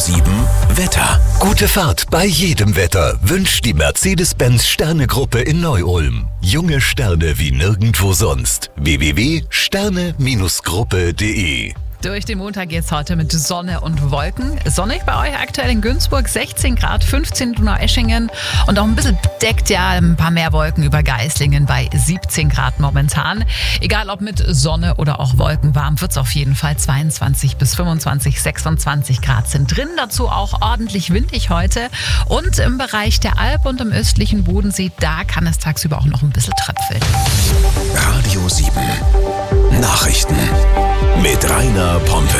7 Wetter. Gute Fahrt bei jedem Wetter wünscht die Mercedes-Benz Sterne-Gruppe in Neu-Ulm. Junge Sterne wie nirgendwo sonst. www.sterne-gruppe.de. Durch den Montag geht's heute mit Sonne und Wolken. Sonnig bei euch aktuell in Günzburg, 16 Grad, 15 Donaueschingen und auch ein bisschen bedeckt, ja, ein paar mehr Wolken über Geislingen bei 17 Grad momentan. Egal ob mit Sonne oder auch Wolken, warm wird's auf jeden Fall. 22 bis 25, 26 Grad sind drin. Dazu auch ordentlich windig heute. Und im Bereich der Alp und im östlichen Bodensee, da kann es tagsüber auch noch ein bisschen tröpfeln. Radio 7 Nachrichten mit Rainer Pompe.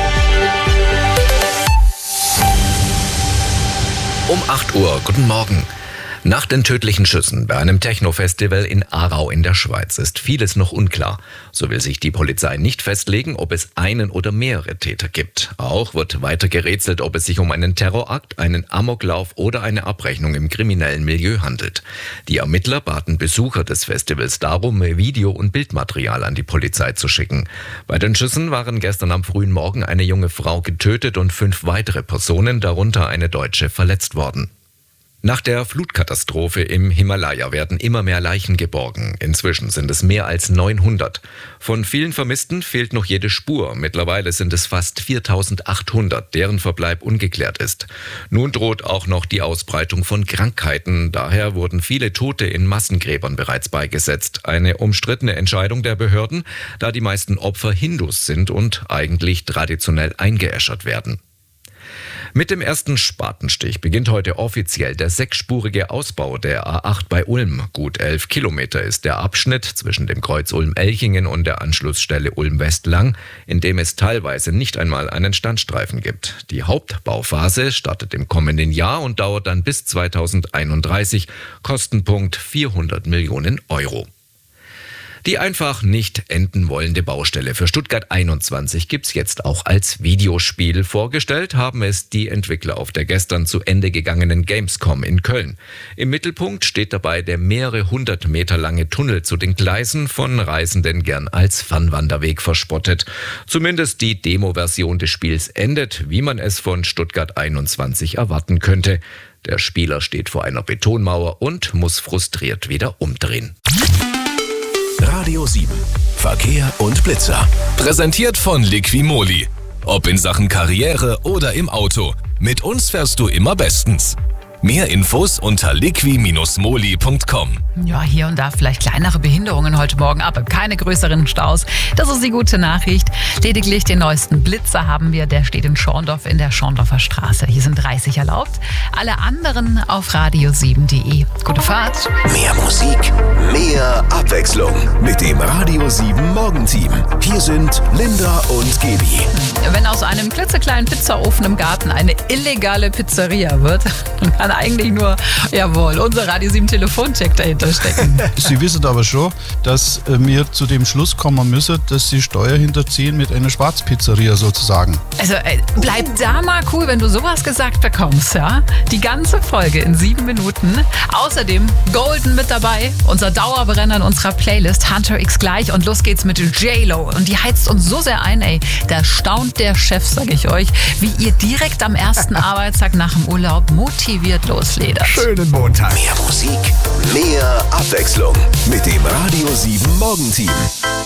Um 8 Uhr, guten Morgen. Nach den tödlichen Schüssen bei einem Techno-Festival in Aarau in der Schweiz ist vieles noch unklar. So will sich die Polizei nicht festlegen, ob es einen oder mehrere Täter gibt. Auch wird weiter gerätselt, ob es sich um einen Terrorakt, einen Amoklauf oder eine Abrechnung im kriminellen Milieu handelt. Die Ermittler baten Besucher des Festivals darum, Video- und Bildmaterial an die Polizei zu schicken. Bei den Schüssen waren gestern am frühen Morgen eine junge Frau getötet und 5 weitere Personen, darunter eine Deutsche, verletzt worden. Nach der Flutkatastrophe im Himalaya werden immer mehr Leichen geborgen. Inzwischen sind es mehr als 900. Von vielen Vermissten fehlt noch jede Spur. Mittlerweile sind es fast 4.800, deren Verbleib ungeklärt ist. Nun droht auch noch die Ausbreitung von Krankheiten. Daher wurden viele Tote in Massengräbern bereits beigesetzt. Eine umstrittene Entscheidung der Behörden, da die meisten Opfer Hindus sind und eigentlich traditionell eingeäschert werden. Mit dem ersten Spatenstich beginnt heute offiziell der 6-spurige Ausbau der A8 bei Ulm. Gut 11 Kilometer ist der Abschnitt zwischen dem Kreuz Ulm-Elchingen und der Anschlussstelle Ulm-West lang, in dem es teilweise nicht einmal einen Standstreifen gibt. Die Hauptbauphase startet im kommenden Jahr und dauert dann bis 2031. Kostenpunkt 400 Millionen Euro. Die einfach nicht enden wollende Baustelle für Stuttgart 21 gibt's jetzt auch als Videospiel. Vorgestellt haben es die Entwickler auf der gestern zu Ende gegangenen Gamescom in Köln. Im Mittelpunkt steht dabei der mehrere 100 Meter lange Tunnel zu den Gleisen, von Reisenden gern als Fernwanderweg verspottet. Zumindest die Demo-Version des Spiels endet, wie man es von Stuttgart 21 erwarten könnte. Der Spieler steht vor einer Betonmauer und muss frustriert wieder umdrehen. Radio 7 Verkehr und Blitzer. Präsentiert von Liquimoli. Ob in Sachen Karriere oder im Auto. Mit uns fährst du immer bestens. Mehr Infos unter liqui-moli.com. Ja, hier und da vielleicht kleinere Behinderungen heute Morgen, aber keine größeren Staus. Das ist die gute Nachricht. Lediglich den neuesten Blitzer haben wir. Der steht in Schorndorf in der Schorndorfer Straße. Hier sind 30 erlaubt. Alle anderen auf radio7.de. Gute Fahrt. Mehr Musik, mehr Abwechslung mit dem Radio 7 Morgenteam. Hier sind Linda und Gaby. Wenn aus einem klitzekleinen Pizzaofen im Garten eine illegale Pizzeria wird, dann kann eigentlich nur, jawohl, unser Radio 7 Telefoncheck dahinter stecken. Sie wissen aber schon, dass wir zu dem Schluss kommen müssen, dass Sie Steuer hinterziehen mit einer Schwarzpizzeria sozusagen. Also bleib da mal cool, wenn du sowas gesagt bekommst, ja? Die ganze Folge in 7 Minuten. Außerdem Golden mit dabei, unser Dauerbrenner in unserer Playlist, Hunter X gleich, und los geht's mit J-Lo. Und die heizt uns so sehr ein, ey, da staunt der Chef, sag ich euch, wie ihr direkt am ersten Arbeitstag nach dem Urlaub motiviert losledert. Schönen Montag. Mehr Musik, mehr Abwechslung mit dem Radio 7 Morgenteam.